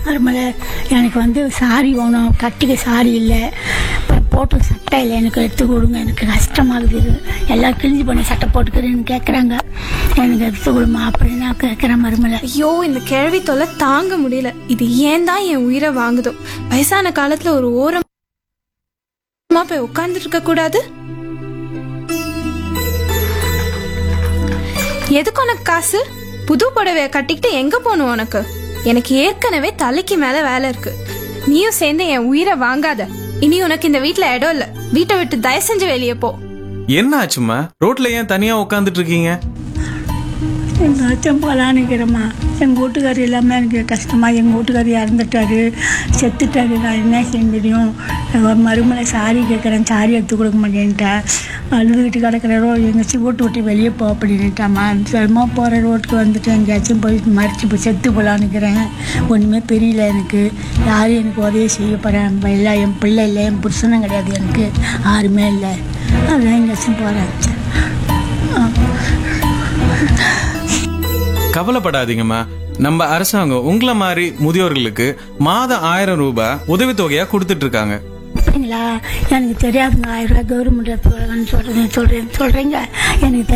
மருமலை எனக்கு சாரி வேணும், கட்டிக்க சாரி இல்லை, போட்டு சட்டை இல்லை, எனக்கு எடுத்து கொடுங்க, எனக்கு கஷ்டமாகுது, எல்லாம் கிழிஞ்சு பண்ண சட்டை போட்டுக்கிறேன்னு கேட்குறாங்க, எனக்கு எடுத்து கொடுமா அப்படின்னு நான் கேட்குறேன் மருமலை. ஐயோ, இந்த கேள்வி தொல்லை தாங்க முடியல. இது ஏன் தான் என் உயிரை வாங்குதோ? வயசான காலத்துல ஒரு ஓரமா போய் உட்கார்ந்துட்டு இருக்க கூடாது? எதுக்கு உனக்கு காசு? புது புடவைய கட்டிக்கிட்டு எங்க போகணும் உனக்கு? எனக்கு ஏற்கனவே தலைக்கு மேல வேலை இருக்கு. நீயும் சேர்ந்து என் உயிரை வாங்காத. இனி உனக்கு இந்த வீட்டுல இடம் இல்ல. வீட்டை விட்டு தயவு செஞ்சு வெளியே போ. என்ன ஆச்சுமா? ரோட்ல ஏன் தனியா உட்காந்துட்டு இருக்கீங்க? எங்கள் அச்சம் போகலான்னுக்கிறேம்மா. எங்கள் வீட்டுக்காரி எல்லாமே எனக்கு கஷ்டமாக, எங்கள் வீட்டுக்காரி இறந்துட்டாரு, செத்துட்டாரு, நான் என்ன செய்ய முடியும்? மறுமலை சாரி கேட்குறேன், சாரி எடுத்து கொடுக்க மாட்டேன்ட்டேன், அழுதுகிட்டு கிடக்கிறோ, எங்கேயாச்சும் வீட்டு விட்டு வெளியே போ அப்படின்ட்டாம்மா. சும்மா போகிற ரோட்டுக்கு வந்துட்டு எங்கேயாச்சும் போய் மறிச்சு போய் செத்து போகலான்னுக்கிறேன். ஒன்றுமே தெரியல எனக்கு, யாரும் எனக்கு உதவி செய்ய போகிறேன் இல்லை, என் பிள்ளை இல்லை, என் புருஷனும் கிடையாது, எனக்கு யாருமே இல்லை, அதான் எங்கேயாச்சும் போகிறேன். கவலைப்படாதீங்கம்மா, நம்ம அரசாங்கம் உங்களை மாதிரி முதியோர்களுக்கு மாதம் 1000 ரூபாய் உதவித்தொகையா கொடுத்துட்டு இருக்காங்க. அப்படிங்களா? எனக்கு தெரியாதுங்க. 1000 ரூபாய் கவர்மெண்ட் சொல்றீங்க, எனக்கு